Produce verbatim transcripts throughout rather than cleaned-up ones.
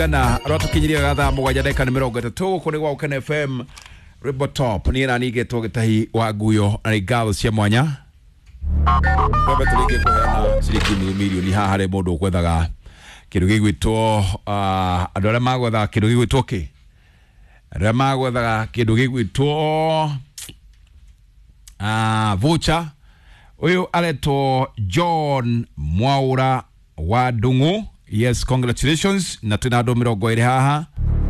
na roto kinyiria gatha mugwanja ndeka ni mirongo itatu kuri gwa Ukene F M Ribo Top ni na nige to gitahi wa guyo na igalo cia mwanya baba tulike kuheana ciringi milioni haha re mundu kwethaga kindu gigwitwo andu aria magwethaga kindu gigwitwo ki aria magwethaga kindu gigwitwo ah voucher uyu areto John Mwaura wa Dungu. Yes, congratulations. Na tunado mirongo iri haha.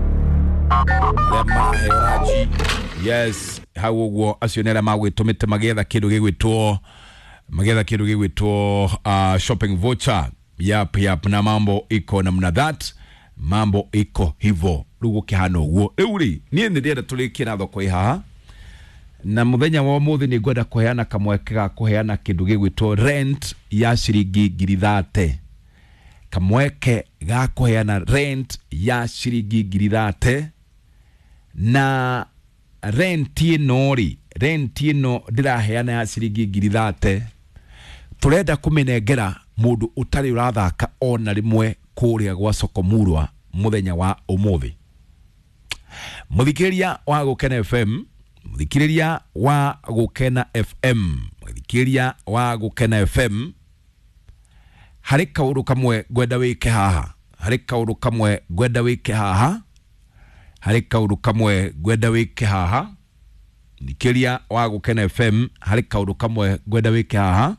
Lema heraji. Yes, hawo wo asionera magwitumite magetha kindu gigwitwo magetha kindu gigwitwo uh, shopping voucher. Yap yap na mambo iko namna that. Mambo iko hivo. Rugo kihano wo. Euri, nie ndienda tulikira thoko ihaha. Na muthenya wa muthi ni gwenda kuheana kamweke ga kuheana kindu gigwitwo rent ya ciringi ngiri thate. Kamweke ga kuheana rent ya ciringi ngiri thate. Na rent ino ri rent ino ndiraheana ya ciringi ngiri thate. Turenda kuminengera mundu utari urathaka ona rimwe kuria gwa soko murwa muthenya wa umuthi. Muthikiria wa Ukene F M, muthikiria wa Ukena F M, muthikiria wa Ukena F M. Hari kaundu kamwe gwenda wike haha. Hari kaundu kamwe gwenda wike haha. Hari kaundu kamwe gwenda wike haha. Muthikiria wa Ukena F M, hari kaundu kamwe gwenda wike haha.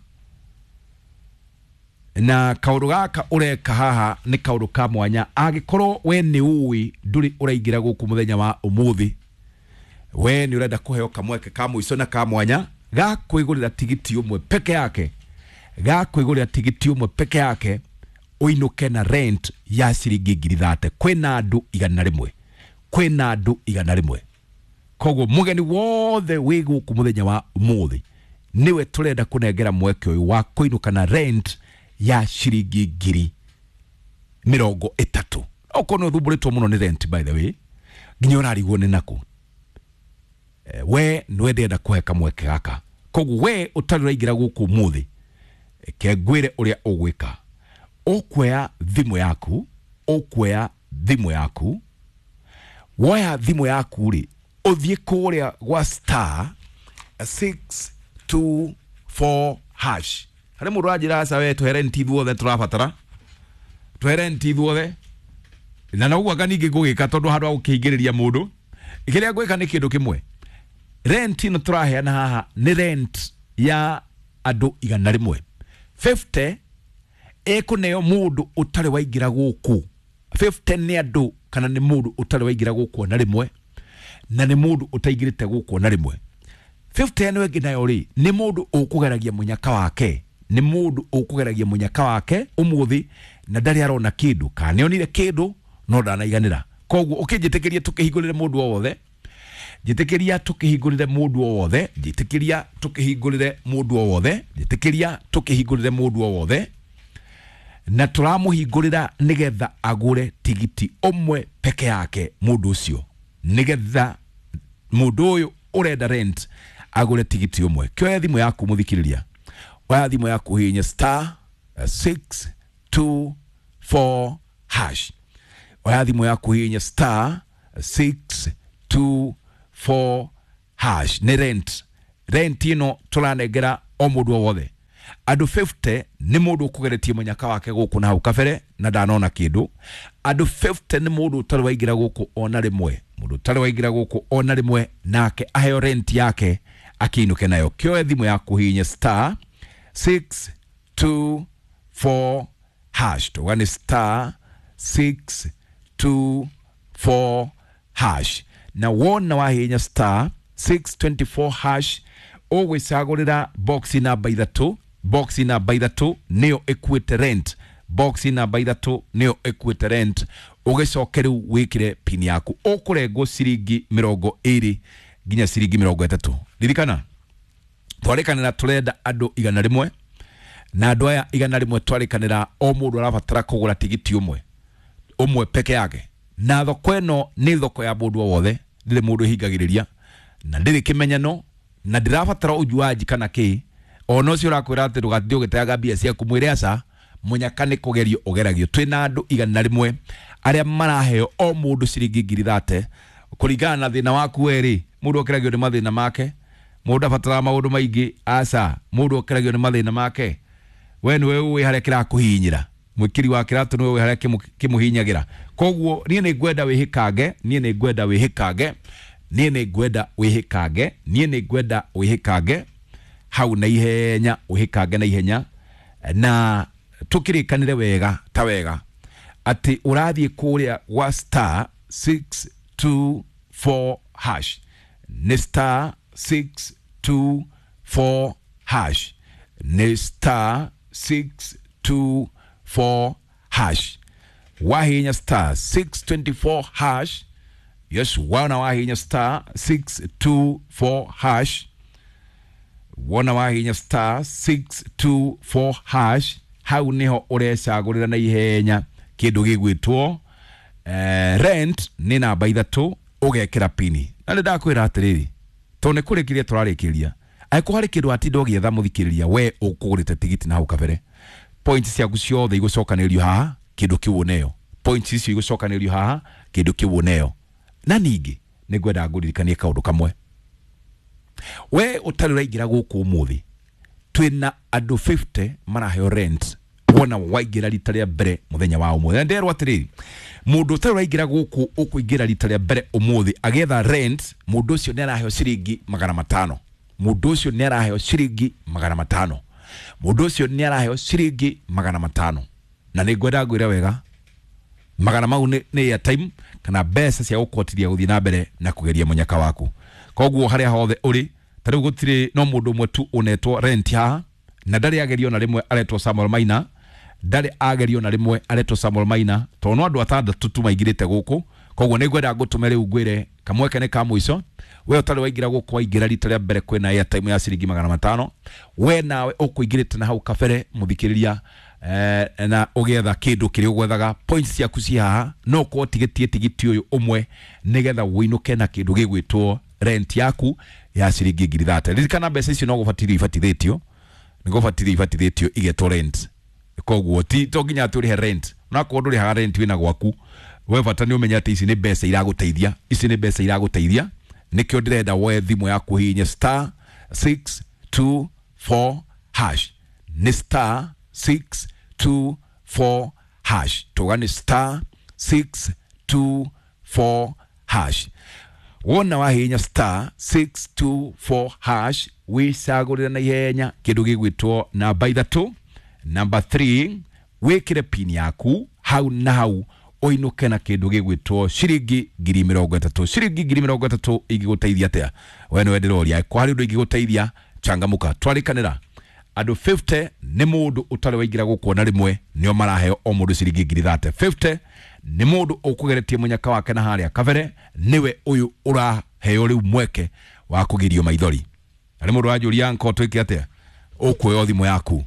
Na kaundu gaka ureka haha ni kaundu ka mwanya. Agikorwo we ni uwi nduri uraingira guku muthenya wa umuthi, we ni urenda kuheo kamweke ka muico na ka mwanya ga kwigurira tigiti umwe peke yake, ga kwigurira tigiti umwe peke yake uinuke na rent ya ciringi ngiri thate. Kwina andu igana rimwe, kwina andu igana rimwe. Koguo mugeni wothe wi guku muthenya wa umuthi niwe turenda kunengera mweke uyu wa kuinuka na rent ya ciringi ngiri mirongo itatu. Okono thuburitwo muno ni rent by the way. Nginya urarigwo ni naku. E, we nwendenda kuhe kamweke gaka. Koguo we utari uraingira guku muthi. E, ke ngwire uria ugwika. Ukwoya thimu yaku, ukwoya thimu yaku. Woya thimu yaku ri uthie kuria gwa star six two four hash. Hare mundu ajira asa we tuhere ntithuothe turabatara. Tuhere ntithuothe. Na na ugwa kaningi gugika tondu handu agukihingiriria mundu. Ikiria gwika ni kindu kimwe. Rent ino turaheana haha ni rent ya andu igana rimwe. fifty ekuneo mundu utari waingira guku. fifty ni andu kana ni mundu utari waingira guku na rimwe. Na ni mundu utaingirite guku na rimwe. fifty eno egi nayo ri ni mundu ukugeragia munyaka wake. Ni mundu ukugeragia munyaka wake umuthi na ndari arona kindu kana onire kindu no ndanaiganira. Koguo ukijitekeria tukihingurire mundu wothe, jitekeria tukihingurire mundu wothe, jitekeria tukihingurire mundu wothe, jitekeria tukihingurire mundu wothe, na turamuhingurira nigetha agure tigiti umwe peke yake mundu ucio, nigetha mundu uyu urenda rent agure tigiti umwe. Kioya thimu yaku muthikiriria, oya thimu yaku hinya star six two four hash. Oya thimu yaku hinya star six two four hash. Ni rent rent ino turanengera o mundu wothe. Andu fifty ni mundu ukugeretie munyaka wake guku na hau kabere na ndanona kindu. Andu fifty ni mundu utari waingira guku ona rimwe, mundu utari waingira guku ona rimwe nake aheo rent yake akiinuke nayo. Kioya thimu yaku hinya star six two four hash. To one star six two four hash. Na wona wahinya star six two four hash ugwicagurira box number ithatu. Box number ithatu niyo equate rent. Box number ithatu niyo equate rent. Ugicoke riu wikire pin yaku ukurengwo ciringi mirongo iri nginya ciringi mirongo itatu. Ririkana twarikanira turenda andu igana rimwe, na andu aya igana rimwe twarikanira o mundu arabatara kugura tigiti umwe umwe peke yake. Na thoko eno ni thoko ya mundu wothe, ndire mundu hingagiriria na ndire kimenyano na ndirabatara ujuaji kana ki. Ono cio rakwira ati rugathio giteaga bia cia kumwire aca munyaka ni kugerio ugeragio. Twina andu igana rimwe aria maraheo o mundu ciringi ngiri thate kuringana na thina waku eri mundu okeragio ni mathina make mundu abatara maundu maingi aca mundu okeragio ni mathina make we ni we haria kirakuhinyira mwikiri wa kiratu ni we haria kimuhinyagira koguo nie ni ngwenda wihikange nie ni ngwenda wihikange nie ni ngwenda wihikange nie ni ngwenda wihikange hau na ihenya wihikange na ihenya na tukirikanire wega ta wega ati urathie kuria wa star six two four hash ni star six two four hash ni star six two four hash wahinya star six two four hash yes wana wahinya star six two four hash wana wahinya star six two four hash hau niho urecagurira na ihenya kindu gigwitwo uh, rent ni namba ithatu ugekira pini na ndakwira atiriri to ne kurikiria turarikiria aiko hari kindu atindo gietha muthikiriria we ukugurite tigiti na hau kabere points ciaku ciothe igucokanirio haha kindu kiu neyo points icio igucokanirio haha kindu kiu neyo na ningi ni gwenda nguririkanie kaundu kamwe we utari raigira guku umuthi twina andu fifty maraheo rent wona waigira rita ria mbere muthenya wa umuthi nderwa atiriri mundu utari raigira guku ukuingira rita ria mbere umuthi agetha rent mundu ucio ni araheo ciringi magana matano mundu ucio ni araheo ciringi magana matano mundu ucio ni araheo ciringi magana matano na ni ngwenda ngwira wega magana mau ni, ni ya time kana besa cia gukotiria guthii na mbere na kugeria munyaka waku koguo haria hothe uri tari gutire no mundu mwe tu unetwo rent ha na ndari agerio na rimwe aretwo Samuel Maina ndari agerio na rimwe aretwo Samuel Maina to no andu atandatu tu maigirite guku koguo ni ngwenda ngutumere ugwire kamweke ne ka muico we utari waigira guku waigira rita ria mbere kwina airtime ya ciringi magana matano we nawe ukuigirite na hau kabere muthikiriria eh, na ugetha kindu kiri ugwethaga points ciaku ci haha no ko tigetie tigiti uyu umwe nigetha winuke na kindu gigwitwo rent yaku ya ciringi ngiri thate ririkana mbeca icio no gubatithio ibatithitio ni gubatithio ibatithitio igetwo rent koguo ti to nginya turihe rent na ko nduri ha rent wina gwaku we bata ni umenya ati ici ni mbeca iraguteithia ici ni mbeca iraguteithia nikio ndirenda we thimu yaku hinya star six two four hash ni star six two four hash tugani star six two four hash wona wahinya star six two four hash wisagurira na ihenya kindu gigwitwo namba ithatu number three wikire pin yaku hau na hau oinuke na kindu gigwitwo ciringi ngiri mirongo itatu ciringi ngiri mirongo itatu igiguteithia atia we no enderoria kwa hari ndu igiguteithia changamuka twarikanira andu fifty ni mundu utari waigira gukuona rimwe nio maraheo o mundu ciringi ngiri thate fifty ni mundu ukugeretie munyaka wake na haria kabere niwe uyu uraheo riu mweke wa kugirio maithori ari mundu ajuria nko twiki atia ukwe thimu yaku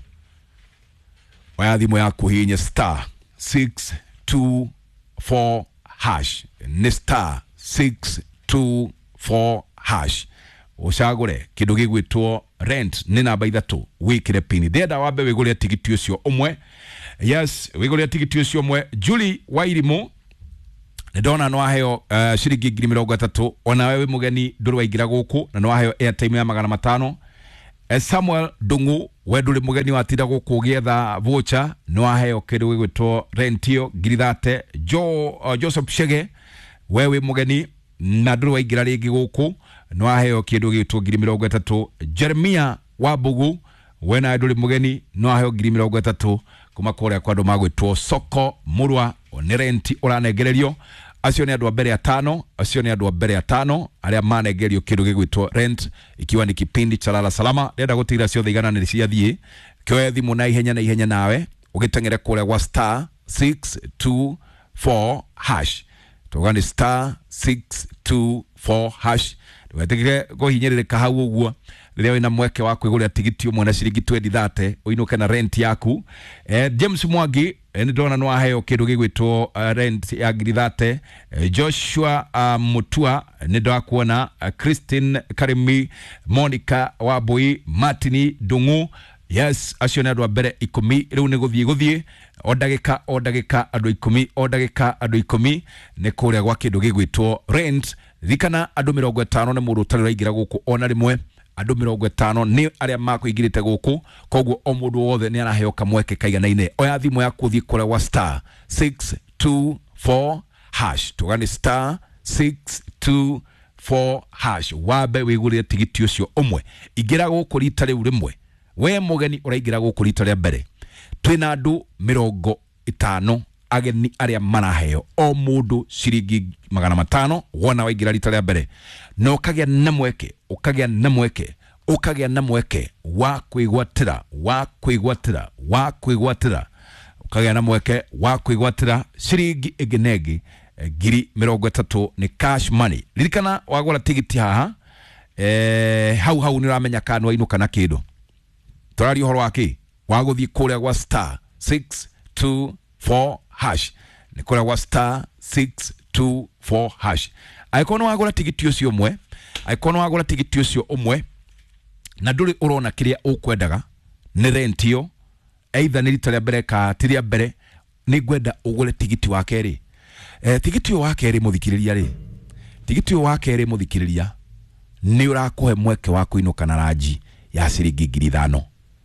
wa thimu yaku hinya star six two four hash ni star six two four hash ucagure kindu gigwitwo rent ni namba ithatu wikire pini ndenda wambe wigure tigiti ucio umwe yes wigure tigiti ucio umwe Julie Wairimu ndona no aheo uh, ciringi ngiri mirongo itatu ona wewe mugeni nduru waigira guku na no aheo airtime ya magana matano uh, Samuel Dungu weduri mugeni watinda guku gietha voucher no aheo kindu gigwitwo rentio ngiri thate Jo uh, Joseph Shege wewe mugeni na nduru waigira ringi guku no aheo kindu gigwitwo ngiri mirongo itatu Jeremia Wabugu wena nduri mugeni no aheo ngiri mirongo itatu kuma kore kwa ndo magwitwo Soko Murwa ni renti uranegererio acio ni andu mbere ya tano acio ni andu mbere ya tano aria manegerio kindu gigwitwo rent ikiwa ni kipindi cha lala salama ndenda gutira cio thigana ni ciathie kioe thimu na ihenya na ihenya nawe ugitengere kure kwa star six two four hash tugani star six two four hash tugetegire gohinyerereka hau uguo riria wina mweke wa kwiguria tigiti umwe na ciringi twenty thate uinuke na rent yaku eh, James Mwangi ni ndona no aheo kindu gigwitwo uh, rent ya ngiri thate uh, Joshua uh, Mutua ni ndo akuona uh, Christine Karimi Monica Wabui Martini Dungu Yes, acio nä andå a mbere ikumi rä u nä gå thiä gå thiä o ndagä o ndagä andå ikumi o ndagä andå ikumi nä kå rä a gwa kä ndå gä gwä rent rikana andå mä rongo ätano nä må ndå å tarä raingä ra gå kå ona rä mwe andå mä rongo ätano nä arä a makå ingä rä te gå kå koguo o må ndå wothe nä araheo kamweke kaiganaine oya thimå yaku å thiä kå rä wa star six two four hash tågani star six two four hash wambe wä gå rä re tigiti å cio å mwe ingä ra gå kå rita rä u rä mwe we mugeni uraingira guku rita ria mbere twina andu mirongo itano ageni aria maraheo o mundu ciringi magana matano wona waingira rita ria mbere no kagia na mweke ukagia na mweke ukagia na mweke wa kwigwatira wa kwigwatira wa kwigwatira ukagia na mweke wa kwigwatira ciringi iginegi ngiri mirongo itatu ni cash money ririkana wagura tigiti haha eh hau hau ni ramenya kana wainuka na kindu Torari horo wake waguthi kuria gwa star six two four hash ni kuria gwa star six two four hash aikono wagura tigiti ucio mwe aikono wagura tigiti ucio umwe na nduri urona kiria ukwendaga ni rentio either ni rita ria mbere ka tiria mbere ni gwenda ugure tigiti wa keri eh tigiti wa keri muthikiriria ri tigiti wa keri muthikiriria ni urakuhe mweke wa kuinuka na raji ya ciringi ngiri ithano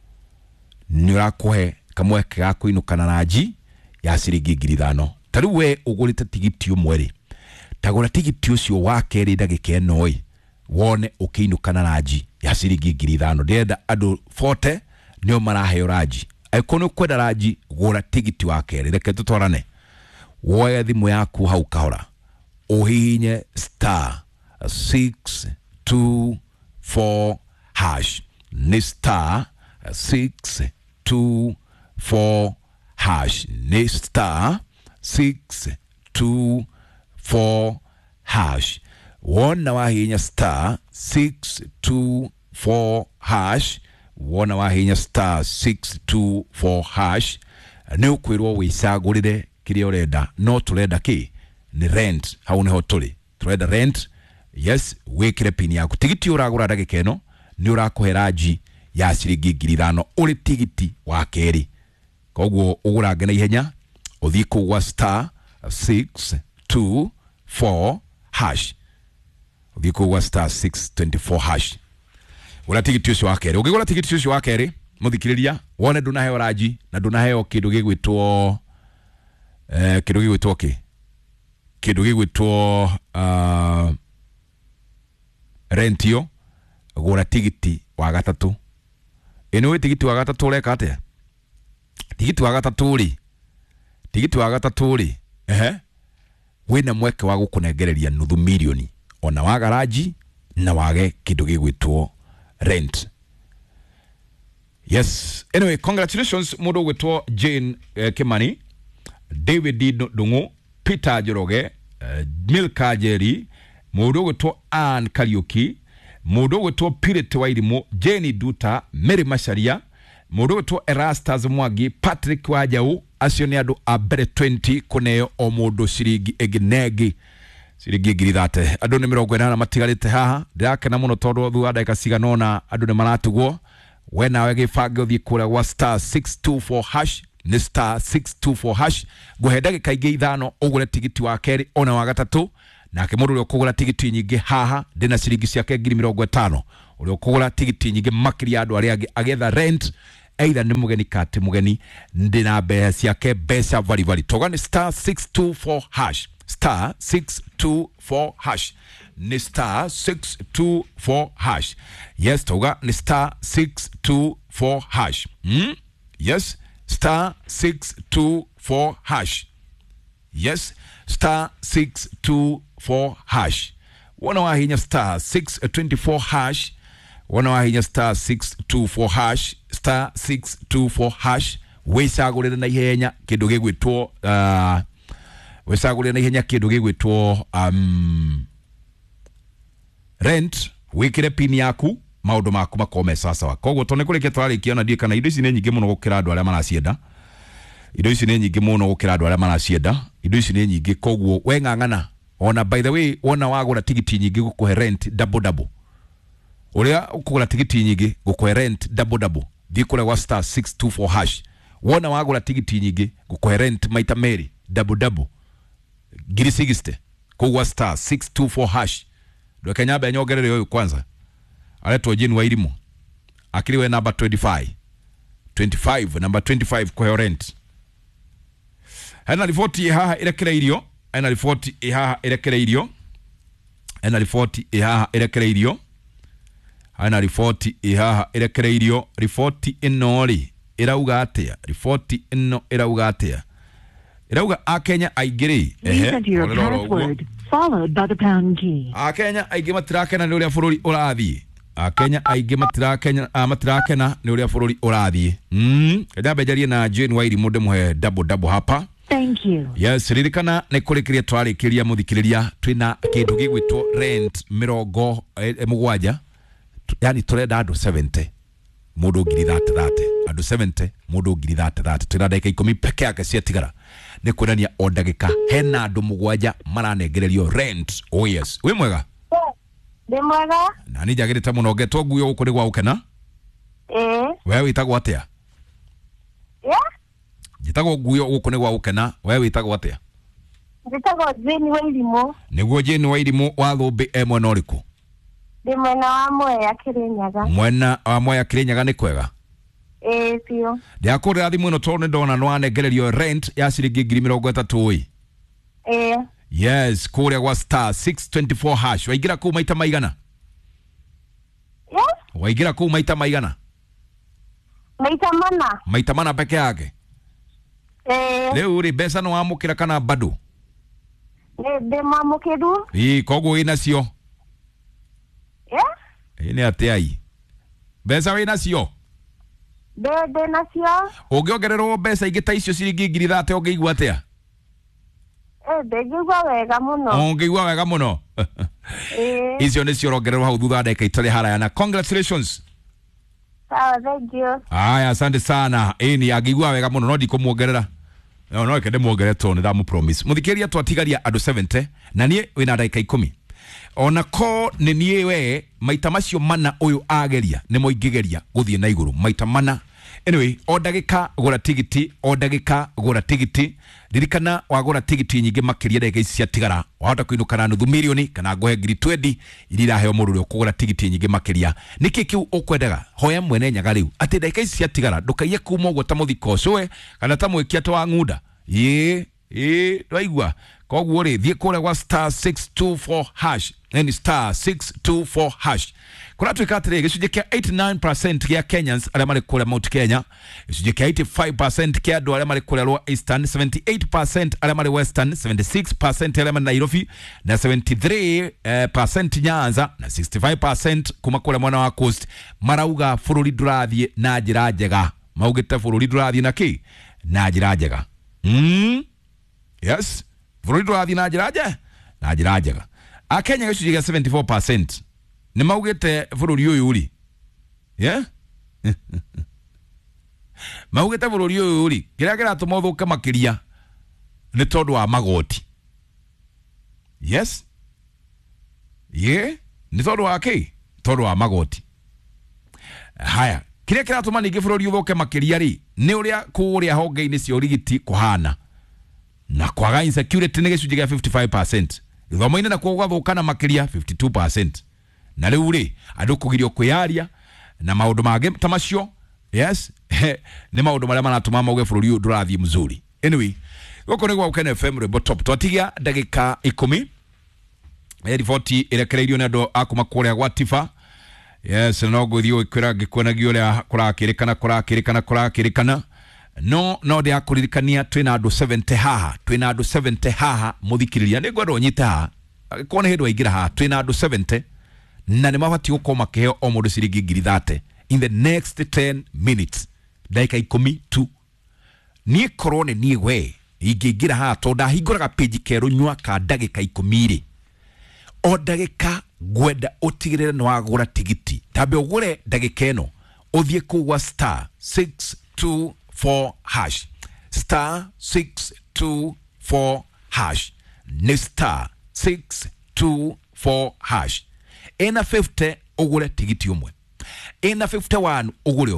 ni urakuhe kamweke ga kuinuka na raji ya ciringi ngiri ithano tariu we ugurite tigiti umwe ri tagura tigiti ucio wa keri ndagika eno oi wone ukiinuka na raji ya ciringi ngiri ithano ndenda andu forty nio maraheo raji aikono kwenda raji gura tigiti wa keri reke tutwarane woya thimu yaku hau kahora uhinye star six two four hash ni star six two four hash ni star six two four hash wona wahinya star six two four hash wona wahinya star six two four hash ni ukwirwo wisagurire kiria urenda no turenda ki ni rent hau niho turi turenda rent yes wikire pin yaku tigiti uragura ndagika eno ni urakuhe raji ya ciringi ngiri ithano uri tigiti wa keri koguo ugurange na ihenya uthii kugwa star six two four hash uthii kugwa star six two four hash ura tigiti ucio wa keri ugigura tigiti ucio wa keri muthikiriria wone ndunaheo raji na ndunaheo kindu gigwitwo eh kindu gigwitwo ki kindu gigwitwo uh, rentio gura tigiti wa gatatu eno tigiti wa gatatu ureka atia tigiti wa gatatu ri tigiti wa gatatu ri ehe wina mweke wa gukunengereria nuthu milioni ona wa garaji na wage kindu gigwitwo rent yes anyway congratulations mundu gwitwo Jane uh, Kimani David Dungu Peter Joroge uh, Milka Jerry mundu gwitwo Ann Kariuki mundu gwitwo Piret Wairimu Jenny Duta Mary Masharia mundu gwitwo Erastus Mwagi Patrick Wajau acio ni andu a mbere twenty kuneo o mundu ciringi eginegi ciringi ngiri thirty andu ni mirongo inana matigarite haha ndirakena muno tondu thu ndagika ciganona andu ni maratugwo we nawe gibange uthii kuria gwa star six two four hash ni star six two four hash guhe ndagika ingi ithano ugure tigiti wa keri ona wa gatatu nake mundu uri kugura tigiti nyingi haha ndina ciringi ciake ngiri mirongo itano uri kugura tigiti nyingi makiri andu ari age agetha rent either ni mugeni kati mugeni ndina mbeca ciake mbeca vari vari togani star six two four hash star six two four hash ni star six two four hash yes toga ni star six two four hash hmm? yes star six two four hash yes star six two four hash wana wahinya star six twenty-four hash wana wahinya star six two four hash star six two four hash wesagurira na ihenya kindu gigwitwo uh, wesagurira na ihenya kindu gigwitwo um, rent wikire pin yaku maundu maku makome sasa wa koguo tone kureke twarikia na ndika na indo ici ni nyingi muno gukira andu aria maracienda indo ici ni nyingi muno gukira andu aria maracienda indo ici ni nyingi koguo we ngangana ona by the way wona wagura tigiti nyingi gukuhe rent double double uria ukugura tigiti nyingi gukuhe rent double double thi kule wa star six two four hash wona wagura tigiti nyingi gukohe rent maita meri double double giri sixty kwa star six two four hash ndo Kenyaba yanyogerere yoyo kwanza aletwa Jane Wairimu akiliwe number twenty-five twenty-five number twenty-five kwa rent hana ripoti haha irekera irio hana ripoti haha irekera irio hana ripoti haha irekera irio hana ripoti haha irekera irio ripoti inori irauga atia ripoti ino irauga atia irauga akenya aigiri ehe followed by the pound key akenya aigi matirakena ni uria bururi urathie akenya aigi matirakena matirakena ni uria bururi urathie mm Kenyaba jarie na Jane Wairimu muhe double double hapa. Thank you. Yes, ririkana ne kurikiria twarikiria muthikiriria twina kindu gigwitwo rent mirongo e, e, mugwaja yani turenda andu seventy mundu ngiri thirty thirty andu seventy mundu ngiri thirty thirty twina ndagika ikumi peke yake cia tigara ne kwirania o ndagika hena andu mugwaja maranengererio rent. Oh yes, wi mwega de mwega na ni jagirite muno ngetwo nguyo guku ni gwa ukena eh wewe witagwo atia yeah Jitagwo nguyo guku ni gwa ukena wewe witagwo atia Jitagwo Jane Wairimu niguo Jane Wairimu wa thumbi e mwena uriku de mwena wa Mwea Kirinyaga mwena wa Mwea Kirinyaga ni kwega eh pio ndiakurira thimu ino tondu ndona nwanengererio rent ya ciringi ngiri mirongo itatu ii eh yes kuria gwa star six two four hash waigira ku maita maigana yes waigira ku maita maigana maita mana maita mana peke yake eh leo uri besa no amukira kana bado ne de mamukidu ii kogo ina cio yeah ine atiai besa wina cio de de nacio ungiongererwo besa igita icio ciringi ngiri thate ungeigua atia eh de gwa wega muno ungeigua wega muno eh icio ni cio rongererwo hau thutha ndeka itari haraya na congratulations. sawa thank you Aya asante sana eni agigwa wega muno no ndikumuongerera no no kende muongere to ni damu promise muthikiria twatigaria andu seventy na nie wina ndagika ikumi ona ko ni nie we maita macio mana uyu ageria ni moingigeria guthie na iguru maita mana. Anyway o ndagika gura tigiti o ndagika gura tigiti ririkana wagura tigiti nyingi makiria ndagika ici cia tigara wahota kuinuka na nuthu milioni kana ngohe ngiri twenty irira heo mururi kugura tigiti nyingi makiria niki kiu ukwendaga hoya mwene nyaga riu ati ndagika ici cia tigara ndukaiye kuma ugo ta muthiko cwe kana ta mwikia to ng'unda ye eh ndwaigua koguo ri thie kure gwa star six two four hash and star six two four hash kuna tuikatire gicunje kia eighty-nine percent kia Kenyans ala mari kule Mount Kenya gicunje kia eighty-five percent kia andu ala mari kule Lower Eastern seventy-eight percent ala mari Western seventy-six percent ala mari Nairobi na seventy-three percent Nyanza na sixty-five percent kuma kule mwana wa Coast marauga fururi durathie na njira njega maugite fururi durathie na ki na njira njega mm yes fururi durathie na njira njega na njira njega a Kenya gicunje kia seventy-four percent ni maugite bururi uyu uri yeah maugite bururi uyu uri kira kira tumothuka makiria ni tondu wa magoti yes yeah ni tondu wa ki tondu wa magoti haya kira kira tuma ningi bururi uthuke makiria ri ni uria kuria honge-ini cia urigiti kuhana na kwaga insecurity ni gicunje kia fifty-five percent ithomo-ini na kwa gwathukana makiria fifty-two percent na riu ri andu kugirio kwiaria na maundu mage tamacio yes ni maundu maria manatuma mauge bururi ndurathie mzuri. Anyway goko ni gwa Ukena F M rebo top twatigia ndagika ikumi eri forty irekereirio na andu akuma kuria gwa Tifa yes no guthio ikwira ngikuona gioria kurakirikana kurakirikana kurakirikana no no dia kuririkania twina andu seventy haha twina andu seventy haha muthikiriria ni gwado nyita haha kone hedo aigira haha twina andu seventy na nimabati uko makeo o mundu ciringi ngiri thirty in the next ten minutes ndagika ikumi tu ni korone ni we ingigira ha to ndahinguraga page keru nywa ka ndagika ikumi ri o ndagika gwenda utigirire no agura tigiti tambe ugure ndagika eno uthie kuwa star six two four hash star six two four hash ni star six two four hash ena fifty ugure tigiti umwe ena fifty-one ugure ogi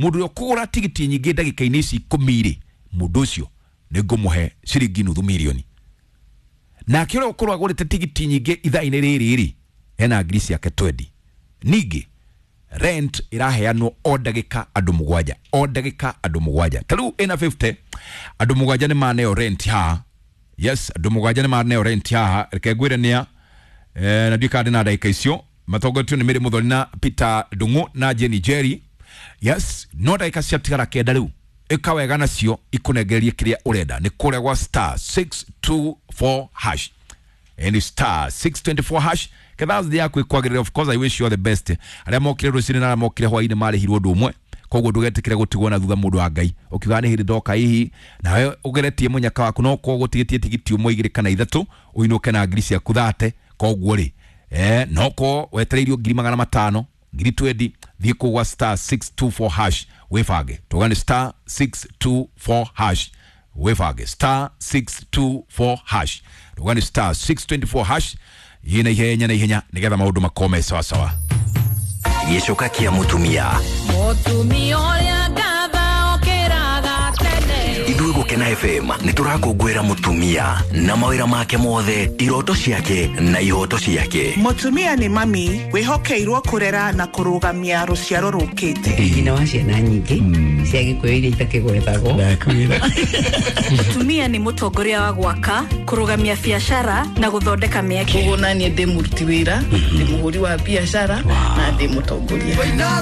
mundu ukugura tigiti nyingi ndagika-ini ici ikumi ri mundu ucio ningumuhe ciringi nuthu milioni na kile ukorwa agurite tigiti nyingi ithaa-ini riri ri ena ngiri ciake twendi ningi rent iraheanwo o ndagika andu mugwanja o ndagika andu mugwanja taru ina fifty andu mugwanja ni maneo rent ha yes andu mugwanja ni maneo rent ha reke gwirania eh na dikade na ndagika icio matogotio ni miri muthoni na Peter Dungu na Jenny Jerry yes no ndagika cia tigara kenda riu ikawega nacio ikunegererie kiria urenda ni kuria gwa star six two four hash and star six two four hash kethazi yako ikwagirira. Of course I wish you all the best. Aria mokire rucini na mokire hwaini marihirwo ndu umwe koguo ndugetikire gutigwo na thutha mundu wa Ngai ukiuga ni hindi ndoka hihi nawe ugeretie munyaka waku no ko gutigitie tigiti umwe igiri kana ithatu uinuke na ngiri ciaku thate koguo ri eh noko wetereirio ngiri magana matano ngiri twendi thie kugwa star six two four hash wefage tugane star six two four hash wefage star six two four hash tugane star six two four hash yina ihenya na ihenya nigetha maundu makome sawa sawa. Gicoka kia mutumia mutumia ya gatha okiraga tene Ithuĩ gũkena F M nĩ tũrakũngũĩra mutumia na mawĩra make mothe, iroto ciake na ihoto ciake. Mutumia ni mami wihokeirwo kurera na kurugamia ruciaro rukite. Nyina wa ciana nyingi cia Gikuyu iria itakigwetagwo. Mutumia ni mutongoria wa gwaka, kurugamia biashara na guthondeka mieke. Kuguna ni ndi muruti wira, ndi muhuri wa biashara na ndi mutongoria.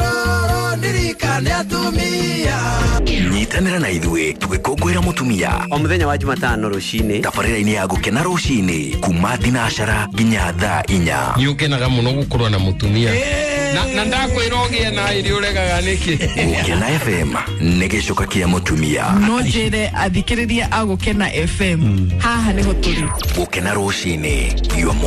Nyitanĩra na ithuĩ tũgĩkũngũĩra mutumia o muthenya wa Jumatano rucini tabarĩra-inĩ ya gũkena rucini kuma thinacara nginya thaa inya. Nĩũkenaga mũno gũkorwo na mutumia na na ndakwĩra ũgĩe na irio ũregaga nĩkĩ. Gũkena F M nĩ gĩcoka kĩa mutumia. No njĩre athikĩrĩria a Gũkena F M haha nĩho tũrĩ. Gũkena rucini.